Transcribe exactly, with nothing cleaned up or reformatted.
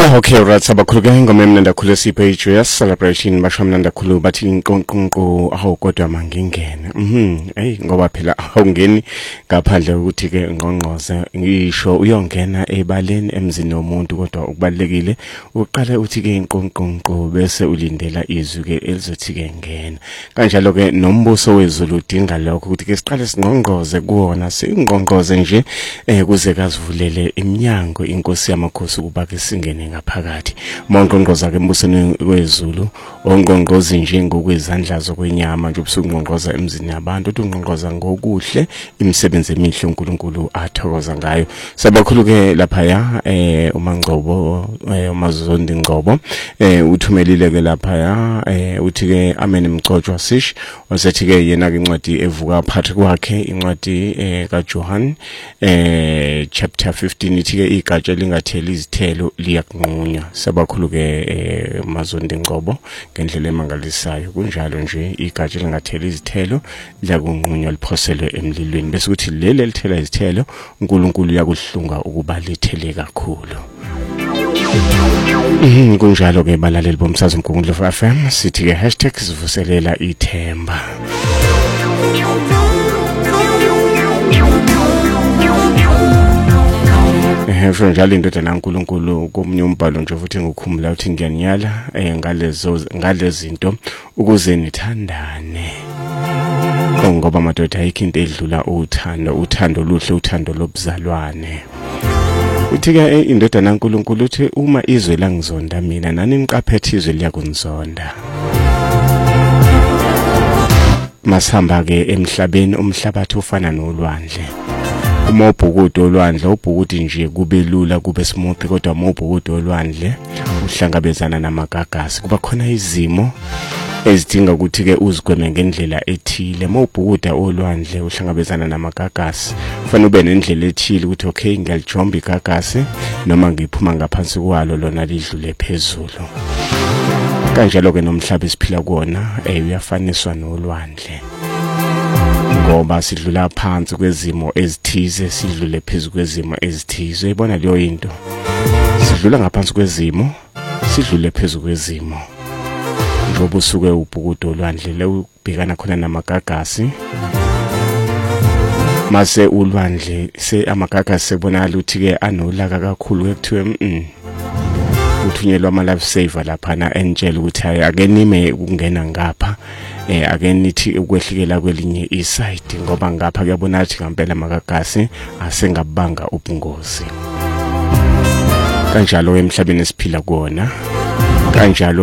Okay, right, sabakhuluka ingoma emnanda khulu sipage yes celebration bashamnanda khulu bathi inqonqonqo awu kodwa mangingene. Mhm, hey ngoba phela awungeni ngaphandle ukuthi ke ngqonqoze ngisho uyongena ebaleni emzini womuntu kodwa ukubalekile uqale uthi ke inqonqonqo bese ulindela izwi ke elizothi ke ngena. Kanjalo ke nombuso wezulu udinga lokho ukuthi ke siqale sinqonqoze kuona singqonqoze nje eh kuze kazivulele iminyango inkosi yamakhosi kuba ke singene ngaphakathi. Monqonqoza ke embusweni wezulu onqonqozi nje ngokwezandla zokwenyama nje ubusunqonqoza emzini yabantu utunqonqoza ngokuhle imisebenzi emihle uNkulunkulu athokoza ngayo. Sabakhuluke lapha ya eh uMangcobo eh uMazondi Ngcobo eh uthumelile ke lapha ya eh uthi ke amen Mcojwa Sish wasethi ke yena ke incwadi evuka phakathi kwakhe incwadi eh kaJohn eh chapter fifteen ithi ke igatsha lingatheli izithelo liyakunqunywa. Sabakhuluke eh Mazondi Ngcobo ngendlela emangalisayo kunjalo nje igatsha lingatheli izithelo liyakunqunywa liphoselwe emlilweni bese kuthi leli elithela izithelo uNkulunkulu yakuhlunga ukuba lithele kakhulu. Mhm kunjalo ke balaleli bomsakazo uMgungundlo F M sithi ke hashtag sivuselela ithemba. Eh njalo indodana kaNkulunkulu komunye umbhalo nje futhi ngokukhumula uthi ngiyaniyala eh ngalezo ngalezinto ukuze nithandane. Ngoba madoda ayikho into edlula uthando uthando luhle uthando lobuzalwane. Uthi ke indodana kaNkulunkulu uthi uma izwe langizonda mina nani niqaphethe izwe liyakunizonda. Masihamba ke emhlabeni umhlabathi ufana nolwandle. Uma ubhukudo olwandle ubhukudo nje kube lula kube smooth kodwa uma ubhukudo olwandle uhlangabezana namagagasi kuba khona izimo ezidinga ukuthi ke uzigweme ngendlela ethile. Uma ubhukuda olwandle uhlangabezana namagagasi kufanele ube nendlela ethile ukuthi okay ngiyalijomba igagasi noma ngiphuma ngaphansi kwalo lona lidlule phezulu. Kanjalo ke nomhlaba esiphila kuona eh uyafaniswa nolwandle. Ngoba sidlula phansi kwezimo ezithize sidlule phezulu kwezimo ezithize. Uyibona leyo into. Sidlula ngaphansi kwezimo sidlule phezulu kwezimo. Ngoba usuke ubhukudo olwandle le ubhekana khona namagagasi. Mase ulwandle se amagagasi sebonala ukuthi ke anolaka kakhulu ekuthiwe mhm uthunyelwa ama life saver lapha na entshela ukuthi ake nime ukungena ngapha eh ake nithi ukwehlikela kwelinye iside ngoba ngapha kuyabona ukuthi ngempela amagagasi asengabanga ubungozi. Kanjalo emhlabeni esiphila kuona kanjalo